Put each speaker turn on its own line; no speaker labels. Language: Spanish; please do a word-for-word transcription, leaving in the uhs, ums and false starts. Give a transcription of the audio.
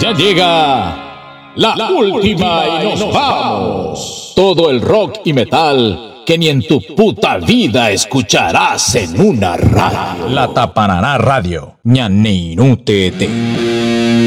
Ya llega la, la última y nos, nos vamos. Todo el rock y metal que ni en tu puta vida escucharás en una radio.
La Tapanará Radio. Ñaninutete.